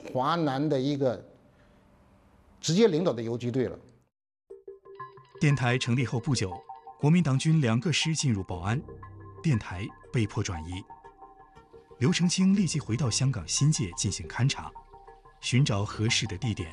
华南的一个直接领导的游击队了。 电台成立后不久，国民党军2个师进入保安，电台被迫转移。刘成清立即回到香港新界进行勘察，寻找合适的地点。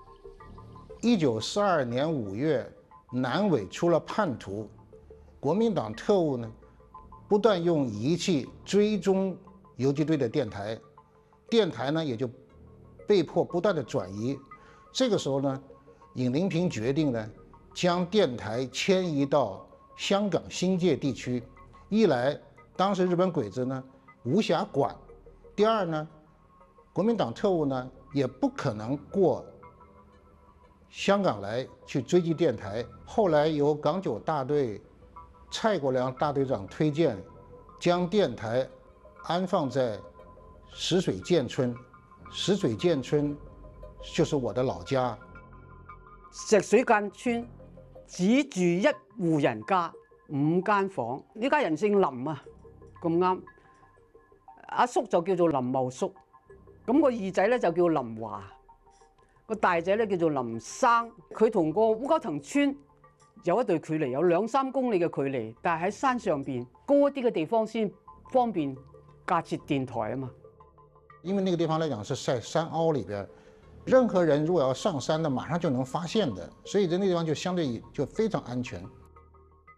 1942年5月，南纬出了叛徒，国民党特务呢，不断用仪器追踪游击队的电台，电台呢也就被迫不断的转移。这个时候呢，尹林平决定呢，将电台迁移到香港新界地区。一来，当时日本鬼子呢无暇管；第二呢，国民党特务呢也不可能过香港来去追击电台。后来由港九大队蔡国良大队长推荐，将电台安放在石水建村。石水建村就是我的老家。 石水間村只住一戶人家，5間房。呢家人姓林啊，咁啱。阿叔就叫做林茂叔，咁個二仔咧就叫林華，個大仔咧叫做林生。佢同個烏蛟騰村有一段距離，有2-3公里嘅距離，但係喺山上邊高一啲嘅地方先方便架設電台啊嘛。 因為那個地方來講是在山凹裏邊，任何人如果要上山的，馬上就能發現的，所以在那個地方就相對就非常安全。